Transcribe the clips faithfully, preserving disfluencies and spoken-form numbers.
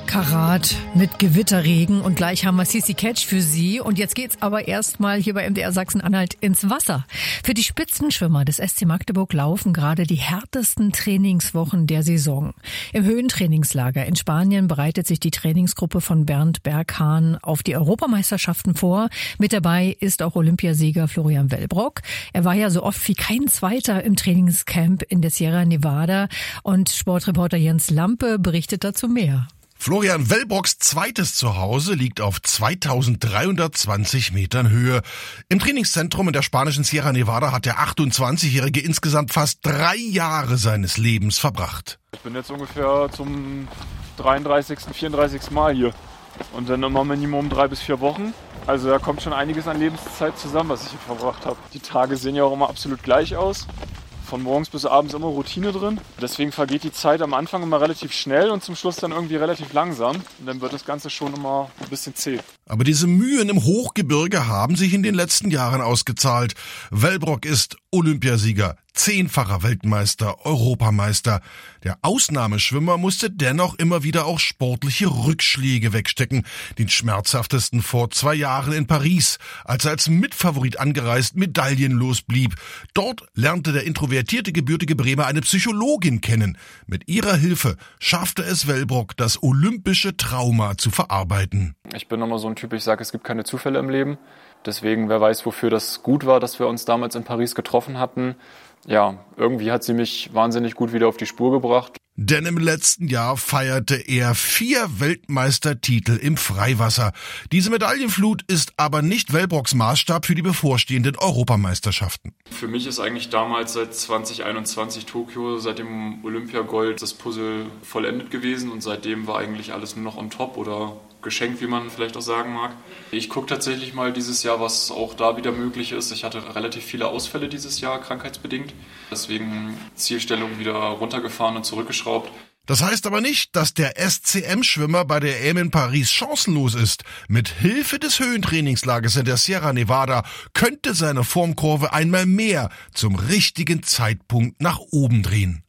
Karat mit Gewitterregen und gleich haben wir Sissi Catch für Sie. Und jetzt geht's aber erstmal hier bei M D R Sachsen-Anhalt ins Wasser. Für die Spitzenschwimmer des S C Magdeburg laufen gerade die härtesten Trainingswochen der Saison. Im Höhentrainingslager in Spanien bereitet sich die Trainingsgruppe von Bernd Berghahn auf die Europameisterschaften vor. Mit dabei ist auch Olympiasieger Florian Wellbrock. Er war ja so oft wie kein Zweiter im Trainingscamp in der Sierra Nevada. Und Sportreporter Jens Lampe berichtet dazu mehr. Florian Wellbrocks zweites Zuhause liegt auf zweitausenddreihundertzwanzig Metern Höhe. Im Trainingszentrum in der spanischen Sierra Nevada hat der achtundzwanzigjährige insgesamt fast drei Jahre seines Lebens verbracht. Ich bin jetzt ungefähr zum dreiunddreißigsten, vierunddreißigsten Mal hier. Und dann immer Minimum drei bis vier Wochen. Also da kommt schon einiges an Lebenszeit zusammen, was ich hier verbracht habe. Die Tage sehen ja auch immer absolut gleich aus. Von morgens bis abends immer Routine drin. Deswegen vergeht die Zeit am Anfang immer relativ schnell und zum Schluss dann irgendwie relativ langsam. Und dann wird das Ganze schon immer ein bisschen zäh. Aber diese Mühen im Hochgebirge haben sich in den letzten Jahren ausgezahlt. Wellbrock ist Olympiasieger, zehnfacher Weltmeister, Europameister. Der Ausnahmeschwimmer musste dennoch immer wieder auch sportliche Rückschläge wegstecken. Den schmerzhaftesten vor zwei Jahren in Paris, als er als Mitfavorit angereist medaillenlos blieb. Dort lernte der introvertierte gebürtige Bremer eine Psychologin kennen. Mit ihrer Hilfe schaffte es Wellbrock, das olympische Trauma zu verarbeiten. Ich bin immer so ein Typ, ich sage, es gibt keine Zufälle im Leben. Deswegen, wer weiß, wofür das gut war, dass wir uns damals in Paris getroffen hatten. Ja, irgendwie hat sie mich wahnsinnig gut wieder auf die Spur gebracht. Denn im letzten Jahr feierte er vier Weltmeistertitel im Freiwasser. Diese Medaillenflut ist aber nicht Wellbrocks Maßstab für die bevorstehenden Europameisterschaften. Für mich ist eigentlich damals seit zwanzig einundzwanzig Tokio, seit dem Olympiagold, das Puzzle vollendet gewesen. Und seitdem war eigentlich alles nur noch on top oder geschenkt, wie man vielleicht auch sagen mag. Ich gucke tatsächlich mal dieses Jahr, was auch da wieder möglich ist. Ich hatte relativ viele Ausfälle dieses Jahr, krankheitsbedingt. Deswegen Zielstellung wieder runtergefahren und zurückgeschraubt. Das heißt aber nicht, dass der S C M-Schwimmer bei der E M in Paris chancenlos ist. Mit Hilfe des Höhentrainingslagers in der Sierra Nevada könnte seine Formkurve einmal mehr zum richtigen Zeitpunkt nach oben drehen.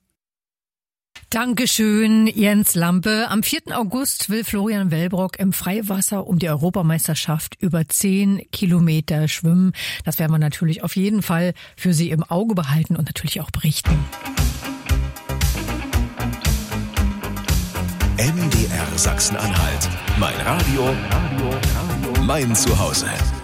Dankeschön, Jens Lampe. Am vierten August will Florian Wellbrock im Freiwasser um die Europameisterschaft über zehn Kilometer schwimmen. Das werden wir natürlich auf jeden Fall für Sie im Auge behalten und natürlich auch berichten. M D R Sachsen-Anhalt. Mein Radio, mein Zuhause.